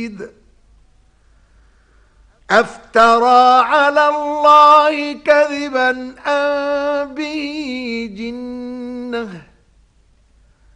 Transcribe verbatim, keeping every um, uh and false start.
شديد أفترى على الله كذبا أم به جنة